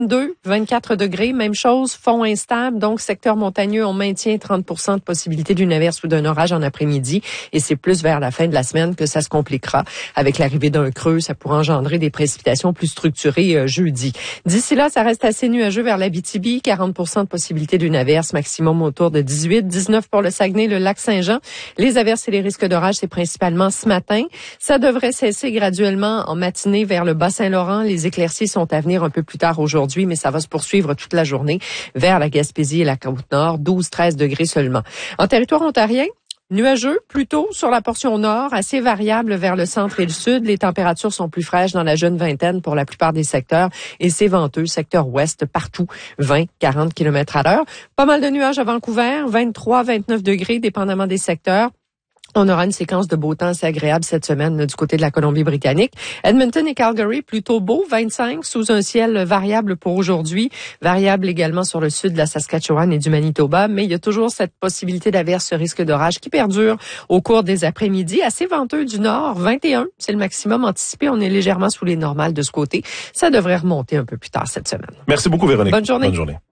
22, 24 degrés. Même chose, fond instable. Donc, secteur montagneux, on maintient 30% de possibilité d'une averse ou d'un orage en après-midi. Et c'est plus vers la fin de la semaine que ça se compliquera. Avec l'arrivée d'un creux, ça pourra engendrer des précipitations plus structurées jeudi. D'ici là, ça reste assez nuageux vers l'Abitibi. 40% de possibilité d'une averse, maximum autour de 18. 19 pour le Saguenay, le lac Saint-Jean. Les averses et les risques d'orage, c'est principalement ce matin. Ça devrait cesser graduellement en matinée vers le Bas-Saint-Laurent. Les éclaircies sont à venir un peu plus tard aujourd'hui, mais ça va se poursuivre toute la journée vers la Gaspésie et la Côte-Nord. 12-13 degrés seulement. En territoire ontarien, nuageux, plutôt sur la portion nord, assez variable vers le centre et le sud. Les températures sont plus fraîches dans la jeune vingtaine pour la plupart des secteurs et c'est venteux, secteur ouest, partout, 20-40 km/h. Pas mal de nuages à Vancouver, 23-29 degrés, dépendamment des secteurs. On aura une séquence de beau temps assez agréable cette semaine du côté de la Colombie-Britannique. Edmonton et Calgary, plutôt beau, 25, sous un ciel variable pour aujourd'hui. Variable également sur le sud de la Saskatchewan et du Manitoba, mais il y a toujours cette possibilité d'averse, risque d'orage qui perdure au cours des après-midi. Assez venteux du nord, 21, c'est le maximum anticipé. On est légèrement sous les normales de ce côté. Ça devrait remonter un peu plus tard cette semaine. Merci beaucoup, Véronique. Bonne journée. Bonne journée.